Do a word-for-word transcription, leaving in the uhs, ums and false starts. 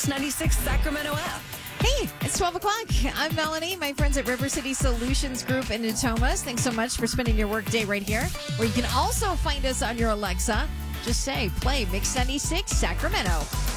Mix ninety-six Sacramento app. Hey, it's twelve o'clock. I'm Melanie. My friends at River City Solutions Group in Natomas. Thanks so much for spending your workday right here. Or you can also find us on your Alexa. Just say, play Mix ninety-six Sacramento.